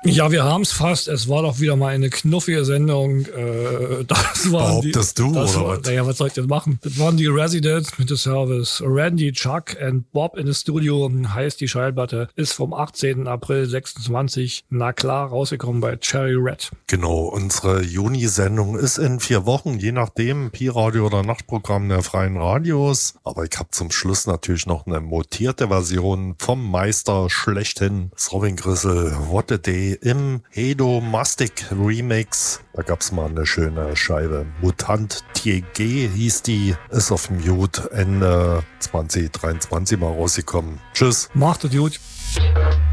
Ja, wir haben es fast. Es war doch wieder mal eine knuffige Sendung. Behauptest du, oder was? Naja, was soll ich denn machen? Das waren die Residents mit The Service. Randy, Chuck und Bob in the Studio. Heißt die Schallplatte. Ist vom 18. April 26. Na klar, rausgekommen bei Cherry Red. Genau, unsere Juni-Sendung ist in 4 Wochen, je nachdem, Pi-Radio oder Nachtprogramm der Freien Radios. Aber ich habe zum Schluss natürlich noch eine mutierte Version vom Meister schlechthin, das Robin Grissel, What a Day im Hedomastic Remix. Da gab's mal eine schöne Scheibe. Mutant TG hieß die, ist auf Mute Ende 2023 mal rausgekommen. Tschüss. Macht es gut.